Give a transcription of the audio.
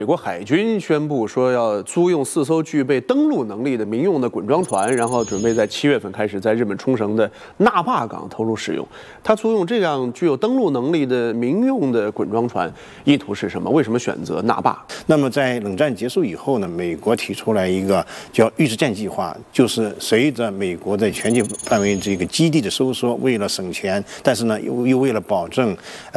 美国海军宣布说要租用4艘具备登陆能力的民用的滚装船，然后准备在7月份开始在日本冲绳的那霸港投入使用。他租用这样具有登陆能力的民用的滚装船，意图是什么？为什么选择那霸？ 那么在冷战结束以后呢，美国提出来一个叫预制战计划，就是随着美国在全球范围这个基地的收缩，为了省钱，但是呢又为了保证